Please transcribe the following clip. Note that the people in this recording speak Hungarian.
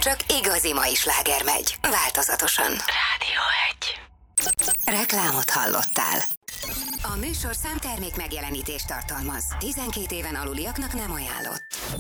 csak igazi mai sláger megy. Változatosan. Rádió 1. Reklámot hallottál. A műsor számtermék megjelenítést tartalmaz. 12 éven aluliaknak nem ajánlott.